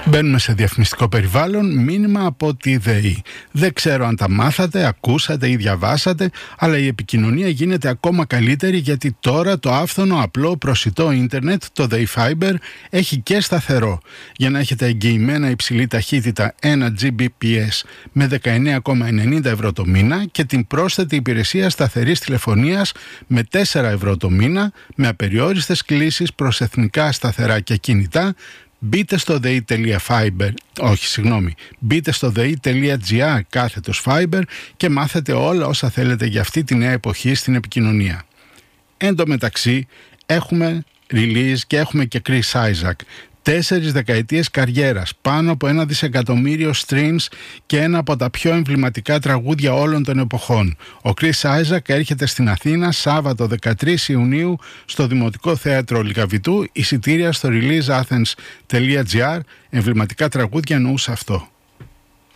Μπαίνουμε σε διαφημιστικό περιβάλλον, μήνυμα από τη ΔΕΗ. Δεν ξέρω αν τα μάθατε, ακούσατε ή διαβάσατε, αλλά η επικοινωνία γίνεται ακόμα καλύτερη, γιατί τώρα το άφθονο, απλό, προσιτό ίντερνετ, το ΔΕΗ Fiber, έχει και σταθερό. Για να έχετε εγγυημένα υψηλή ταχύτητα 1 Gbps με 19,90 ευρώ το μήνα και την πρόσθετη υπηρεσία σταθερής τηλεφωνίας με 4 ευρώ το μήνα, με απεριόριστες κλήσεις προς εθνικά σταθερά και κινητά, μπείτε στο μπείτε στο dei.gr/fiber και μάθετε όλα όσα θέλετε για αυτή τη νέα εποχή στην επικοινωνία. Εν τω μεταξύ έχουμε release και έχουμε και Chris Isaak. 4 δεκαετίες καριέρας, πάνω από 1 δισεκατομμύριο streams και ένα από τα πιο εμβληματικά τραγούδια όλων των εποχών. Ο Chris Isaak έρχεται στην Αθήνα Σάββατο 13 Ιουνίου στο Δημοτικό Θέατρο Λυκαβητού. Εισιτήρια στο releaseathens.gr. Εμβληματικά τραγούδια εννοούσα αυτό.